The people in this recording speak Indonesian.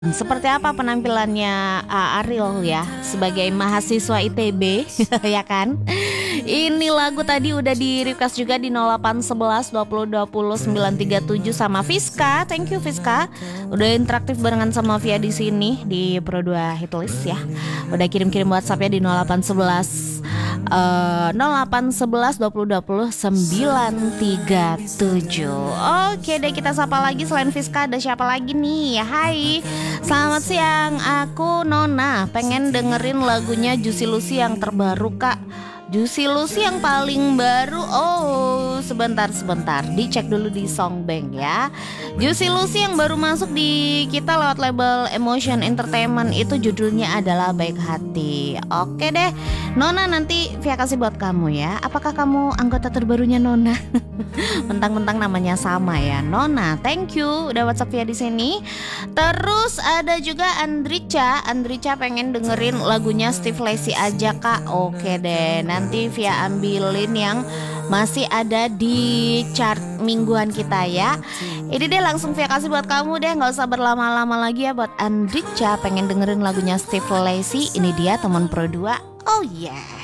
Seperti apa penampilannya Ariel ya sebagai mahasiswa ITB ya kan? Ini lagu tadi udah di request juga di 0811 20 20 937 sama Fiska. Thank you Fiska. Udah interaktif barengan sama Via di sini di Pro 2 Hitlist ya. Udah kirim-kirim WhatsApp-nya di 0811 0811 20 20 937. Oke deh, kita sapa lagi. Selain Fiska ada siapa lagi nih? Hai, selamat siang. Aku Nona, pengen dengerin lagunya Juicy Lucy yang terbaru kak. Juicy Lucy yang paling baru. Oh, sebentar dicek dulu di Songbank ya. Juicy Lucy yang baru masuk di kita lewat label Emotion Entertainment itu judulnya adalah Baik Hati. Oke deh Nona, nanti Via kasih buat kamu ya. Apakah kamu anggota terbarunya Nona? Mentang-mentang namanya sama ya, Nona. Thank you udah WhatsApp Via di sini. Terus ada juga Andrica pengen dengerin lagunya Steve Lacy aja kak. Oke deh, nanti Via ambilin yang masih ada di chart mingguan kita ya. Ini deh langsung Via kasih buat kamu deh, nggak usah berlama-lama lagi ya. Buat Andrica pengen dengerin lagunya Steve Lacy, ini dia teman Pro 2. Oh yeah.